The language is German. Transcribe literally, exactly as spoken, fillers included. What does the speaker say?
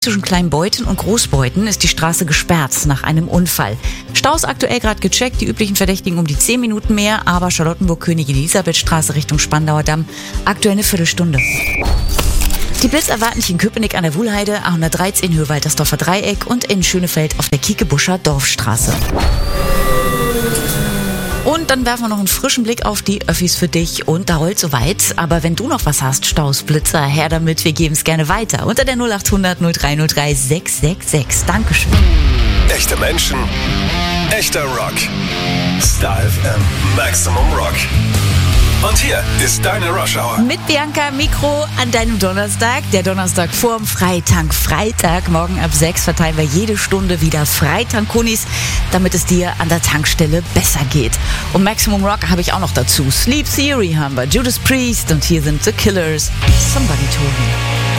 Zwischen Kleinbeuthen und Großbeuthen ist die Straße gesperrt nach einem Unfall. Staus aktuell gerade gecheckt, die üblichen Verdächtigen um die zehn Minuten mehr, aber Charlottenburg-König-Elisabeth-Straße Richtung Spandauer Damm aktuell eine Viertelstunde. Die Blitz erwarten dich in Köpenick an der Wuhlheide, A hundertdreizehn Höhe Waltersdorfer Dreieck und in Schönefeld auf der Kiekebuscher Dorfstraße. Und dann werfen wir noch einen frischen Blick auf die Öffis für dich und da rollt soweit. Aber wenn du noch was hast, Staus, Blitzer, her damit, wir geben es gerne weiter. Unter der null acht hundert null drei null drei sechs sechs sechs. Dankeschön. Echte Menschen, echter Rock. Star F M, Maximum Rock. Und hier ist deine Rush Hour. Mit Bianca Mikro an deinem Donnerstag. Der Donnerstag vorm Freitag. Freitag, morgen ab sechs verteilen wir jede Stunde wieder Freitag-Kunis, damit es dir an der Tankstelle besser geht. Und Maximum Rock habe ich auch noch dazu. Sleep Theory haben wir, Judas Priest und hier sind The Killers. Somebody Told Me.